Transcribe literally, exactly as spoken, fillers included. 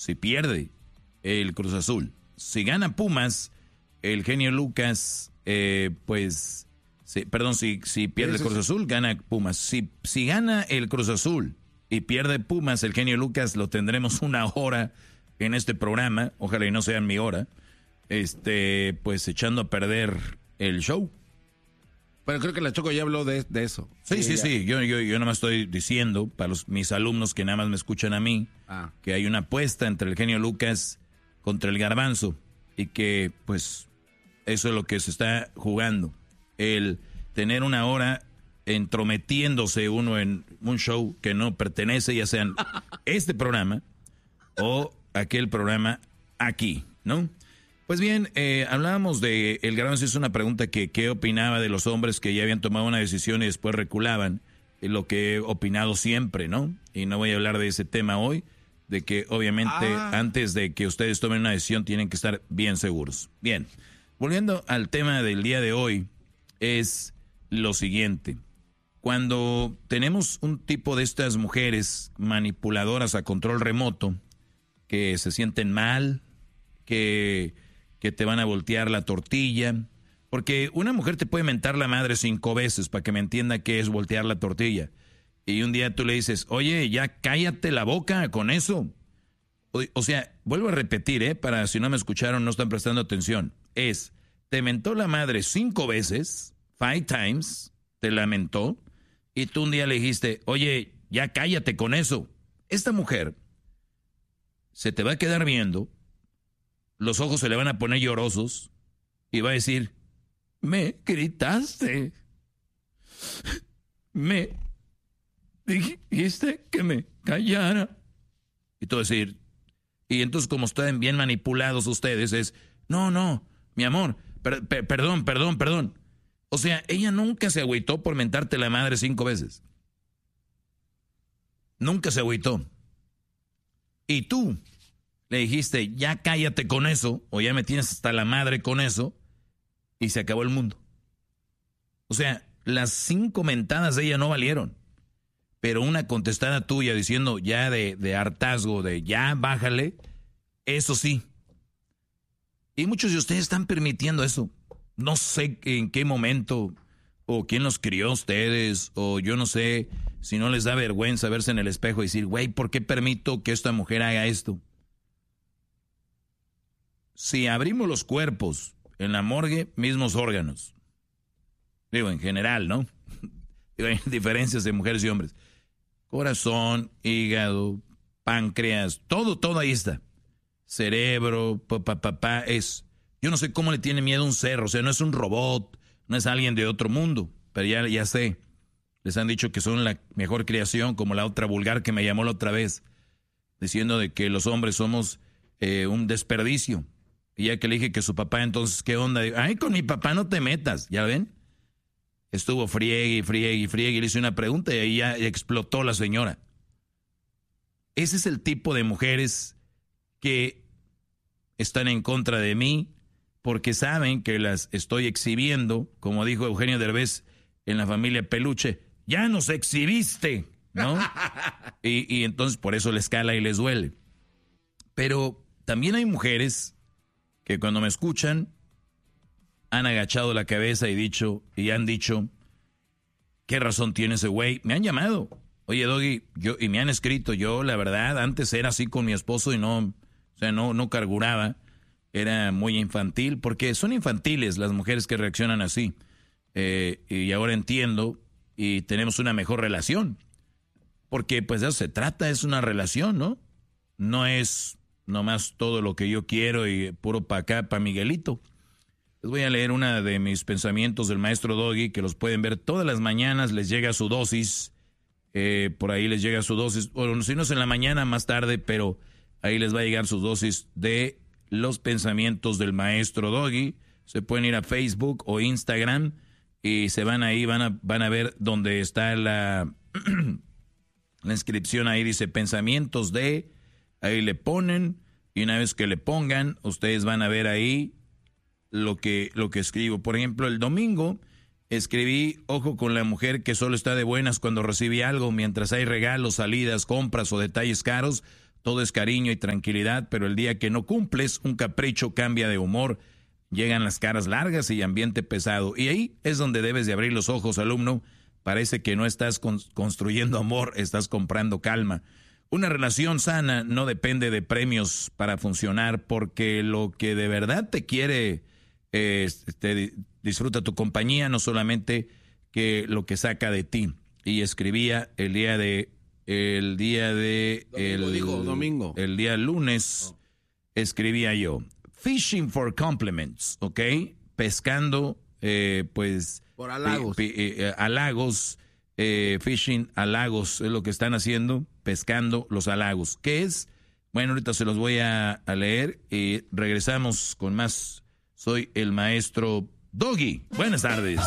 si pierde el Cruz Azul. Si gana Pumas, el genio Lucas, eh, pues, si, perdón, si, si pierde el Cruz Azul, gana Pumas. Si, si gana el Cruz Azul y pierde Pumas, el genio Lucas, lo tendremos una hora en este programa, ojalá y no sea mi hora, este, pues echando a perder el show. Pero creo que la Choco ya habló de, de eso. Sí, sí, sí, sí. Yo, yo, yo nada más estoy diciendo para los, mis alumnos que nada más me escuchan a mí, ah. que hay una apuesta entre el genio Lucas contra el Garbanzo y que pues eso es lo que se está jugando. El tener una hora entrometiéndose uno en un show que no pertenece, ya sean este programa o aquel programa aquí, ¿no? Pues bien, eh, hablábamos de, el Garbanzo hizo una pregunta que qué opinaba de los hombres que ya habían tomado una decisión y después reculaban, eh, lo que he opinado siempre, ¿no? Y no voy a hablar de ese tema hoy, de que obviamente ah. antes de que ustedes tomen una decisión tienen que estar bien seguros. Bien, volviendo al tema del día de hoy, es lo siguiente. Cuando tenemos un tipo de estas mujeres manipuladoras a control remoto, que se sienten mal, que... que te van a voltear la tortilla, porque una mujer te puede mentar la madre cinco veces para que me entienda qué es voltear la tortilla. Y un día tú le dices, oye, ya cállate la boca con eso. O, o sea, vuelvo a repetir, ¿eh? Para si no me escucharon, no están prestando atención. Es, te mentó la madre cinco veces, five times, te la mentó, y tú un día le dijiste, oye, ya cállate con eso. Esta mujer se te va a quedar viendo, los ojos se le van a poner llorosos y va a decir, me gritaste, me dijiste que me callara. Y tú decir, y entonces como están bien manipulados ustedes es, no, no, mi amor, per, per, perdón, perdón, perdón. O sea, ella nunca se agüitó por mentarte la madre cinco veces. Nunca se agüitó. Y tú le dijiste, ya cállate con eso, o ya me tienes hasta la madre con eso, y se acabó el mundo. O sea, las cinco mentadas de ella no valieron, pero una contestada tuya diciendo ya de, de hartazgo, de ya bájale, eso sí. Y muchos de ustedes están permitiendo eso. No sé en qué momento, o quién los crió a ustedes, o yo no sé si no les da vergüenza verse en el espejo y decir, güey, ¿por qué permito que esta mujer haga esto? Si abrimos los cuerpos en la morgue, mismos órganos. Digo, en general, ¿no? Digo, hay diferencias de mujeres y hombres. Corazón, hígado, páncreas, todo, todo ahí está. Cerebro, papá, papá, es... Yo no sé cómo le tiene miedo a un cerro, o sea, no es un robot, no es alguien de otro mundo, pero ya, ya sé. Les han dicho que son la mejor creación, como la otra vulgar que me llamó la otra vez, diciendo de que los hombres somos eh, un desperdicio. Y ya que le dije que su papá, entonces, ¿qué onda? Ay, con mi papá no te metas, ¿ya ven? Estuvo friegue y friegue y friegue y le hice una pregunta y ahí ya explotó la señora. Ese es el tipo de mujeres que están en contra de mí porque saben que las estoy exhibiendo, como dijo Eugenio Derbez en La Familia Peluche, ya nos exhibiste, ¿no? y, y entonces por eso les cala y les duele. Pero también hay mujeres que cuando me escuchan han agachado la cabeza y dicho y han dicho, ¿qué razón tiene ese güey? Me han llamado, oye Doggy, yo, y me han escrito, yo la verdad antes era así con mi esposo y no, o sea, no, no carburaba, era muy infantil, porque son infantiles las mujeres que reaccionan así, eh, y ahora entiendo y tenemos una mejor relación, porque pues de eso se trata, es una relación, ¿no? No es nomás todo lo que yo quiero y puro pa' acá, pa' Miguelito. Les voy a leer una de mis pensamientos del maestro Doggy, que los pueden ver todas las mañanas, les llega su dosis, eh, por ahí les llega su dosis, o si no es en la mañana, más tarde, pero ahí les va a llegar su dosis de los pensamientos del maestro Doggy. Se pueden ir a Facebook o Instagram y se van ahí, van a, van a ver donde está la, la inscripción, ahí dice pensamientos de... Ahí le ponen y una vez que le pongan, ustedes van a ver ahí lo que, lo que escribo. Por ejemplo, el domingo escribí, ojo con la mujer que solo está de buenas cuando recibe algo, mientras hay regalos, salidas, compras o detalles caros, todo es cariño y tranquilidad, pero el día que no cumples, un capricho cambia de humor, llegan las caras largas y ambiente pesado. Y ahí es donde debes de abrir los ojos, alumno. Parece que no estás con, construyendo amor, estás comprando calma. Una relación sana no depende de premios para funcionar, porque lo que de verdad te quiere, eh, te disfruta tu compañía, no solamente que lo que saca de ti. Y escribía el día de el día de domingo, el, dijo, domingo. el día lunes oh. escribía yo fishing for compliments, ¿ok? Pescando, eh, pues por halagos, pi, pi, eh, halagos, eh, fishing halagos es lo que están haciendo, pescando los halagos. ¿Qué es? Bueno, ahorita se los voy a, a leer y regresamos con más. Soy el maestro Doggy. Buenas tardes.